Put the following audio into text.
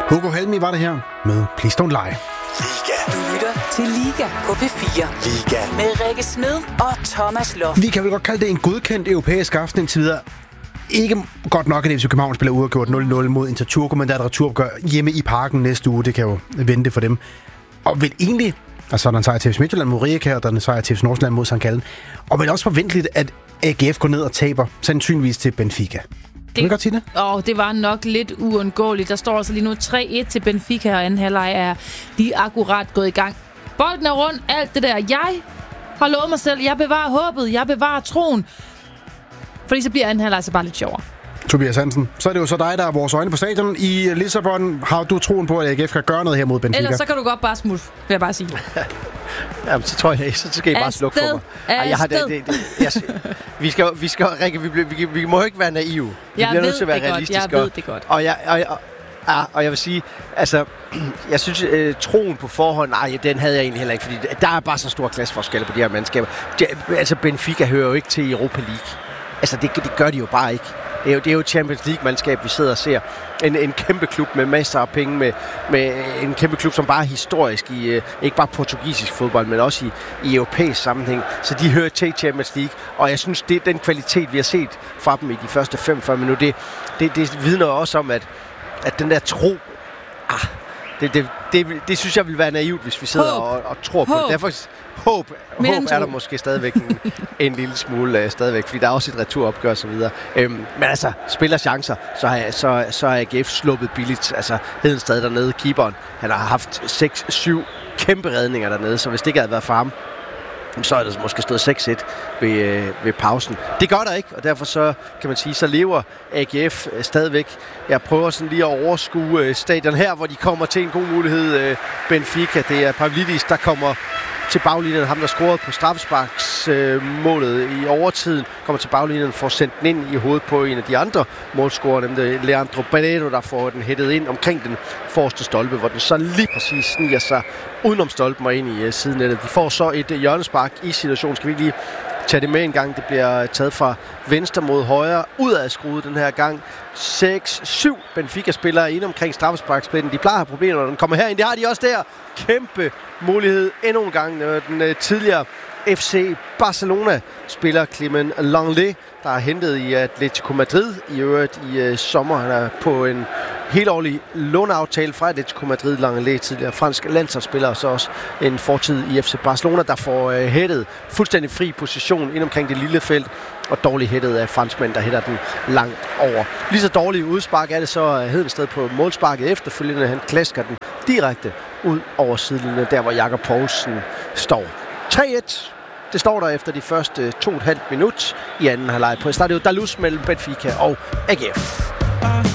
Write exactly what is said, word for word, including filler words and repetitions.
Hugo Helmi var det her med Please Don't Lie. Liga. Du lytter til Liga på P fire. Liga. Med Rikke Smed og Thomas Loft. Vi kan vel godt kalde det en godkendt europæisk aften indtil videre. Ikke godt nok, at F C København spiller uafgjort nul nul mod Inter Turku, men der er et returopgør hjemme i Parken næste uge. Det kan jo vente for dem. Og vel egentlig, altså der er en sejr til F C Midtjylland mod Rijeka, og der er en sejr til F C Nordsjælland mod Sankt Gallen. Og vel også forventeligt, at A G F går ned og taber, sandsynligvis til Benfica. Kan du godt sige det? Åh, det var nok lidt uundgåeligt. Der står altså lige nu tre et til Benfica, og anden halvleg er lige akkurat gået i gang. Bolden er rundt, alt det der. Jeg har lovet mig selv, jeg bevarer håbet, jeg bevarer troen. Fordi så bliver anden halvleg så bare lidt sjovere. Tobias Hansen, så er det jo så dig, der er vores øjne på stadion. I Lissabon har du troen på, at A G F kan gøre noget her mod Benfica? Ellers så kan du godt bare smutte, vil jeg bare sige. Jamen, så tror jeg, så skal I bare slukke for mig. Ej, jeg har det, det, det, jeg, vi skal, vi skal, Rikke, vi, vi, vi må ikke være naive. Vi jeg bliver ved nødt til at være det realistiske. godt, jeg ved det godt. Og jeg, og, og, og, og jeg vil sige, altså, jeg synes, øh, troen på forhånd, nej, den havde jeg egentlig heller ikke, fordi der er bare så stor klasseforskel på de her mandskaber. De, altså, Benfica hører jo ikke til Europa League. Altså, det, det gør de jo bare ikke. Det er jo, det er jo Champions League-mandskab, vi sidder og ser. En, en kæmpe klub med masser af penge, med, med en kæmpe klub, som bare er historisk i, ikke bare portugisisk fodbold, men også i, i europæisk sammenhæng. Så de hører til Champions League, og jeg synes, det er den kvalitet, vi har set fra dem i de første femogfyrre minutter. Det, det, det vidner også om, at, at den der tro, ah, det, det, det, det synes jeg vil være naivt, hvis vi sidder og, og tror på håb. det. Derfor håb, håb er der måske stadigvæk en, en lille smule uh, stadigvæk, fordi der er også et returopgør og så videre. Øhm, men altså, spiller chancer, så har, så, så har A G F sluppet billigt. Altså, Hedenstad dernede, keeperen, han har haft seks syv kæmpe redninger dernede, så hvis det ikke havde været for ham, så er det måske stået seks et ved, øh, ved pausen. Det gør der ikke, og derfor så kan man sige, så lever A G F øh, stadigvæk. Jeg prøver sådan lige at overskue øh, stadion her, hvor de kommer til en god mulighed. Øh, Benfica, det er Pavlidis, der kommer til baglinjen. Ham, der scorede på straffesparksmålet øh, i overtiden, kommer til baglinjen, får sendt den ind i hovedet på en af de andre målscorer, nemlig Leandro Barreto, der får den hættet ind omkring den forreste stolpe, hvor den så lige præcis sniger sig udenom stolpen og ind i uh, sidenettet. De får så et uh, hjørnespark i situationen. Skal vi lige tage det med en gang? Det bliver taget fra venstre mod højre, ud af skruet den her gang. seks syv Benfica-spillere inde omkring straffesparkspladsen. De plejer at have problemer, når den kommer herind. Det har de også der. Kæmpe mulighed endnu en gang. Den uh, tidligere F C Barcelona-spiller Clement Lenglet, der er hentet i Atletico Madrid i øvrigt i uh, sommer. Han er på en helårlig låneaftale fra Atletico Madrid. Lenglet, tidligere fransk landsholdsspiller, og så også en fortid i F C Barcelona, der får uh, hættet fuldstændig fri position ind omkring det lille felt, og dårligt hættet af franskmænd, der hætter den langt over. Lige så dårlig udspark er det så Hedensted på målsparket efterfølgende. Han klasker den direkte ud over sidelinjen, der hvor Jakob Poulsen står. tre et. Det står der efter de første to og et halvt minut i anden halvleg på Estadio da Luz mellem Benfica og A G F.